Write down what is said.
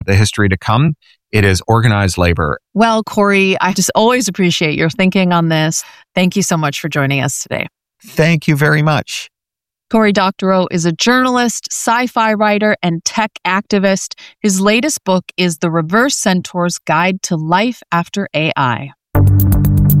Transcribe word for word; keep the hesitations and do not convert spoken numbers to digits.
the history to come. It is organized labor. Well, Corey, I just always appreciate your thinking on this. Thank you so much for joining us today. Thank you very much. Cory Doctorow is a journalist, sci-fi writer, and tech activist. His latest book is The Reverse Centaur's Guide to Life After A I.